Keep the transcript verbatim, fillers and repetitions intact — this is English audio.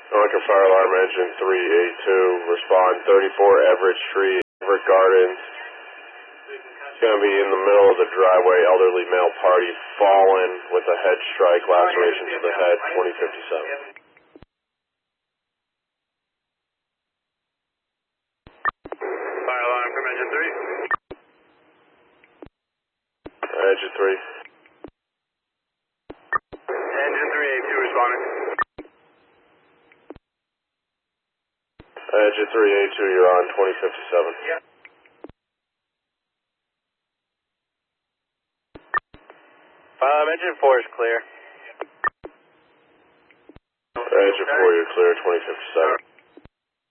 Norfolk Fire Alarm Engine three eight two, respond thirty-four Everett Street, Everett Gardens. It's going to be in the middle of the driveway, elderly male party fallen with a head strike, laceration to the head, twenty fifty-seven. Fire alarm from engine three. Engine three. Engine three eight two responding. Engine three eight two, you're on twenty fifty-seven. Yep. Fire alarm engine four is clear. Engine four, you're clear, twenty fifty-seven.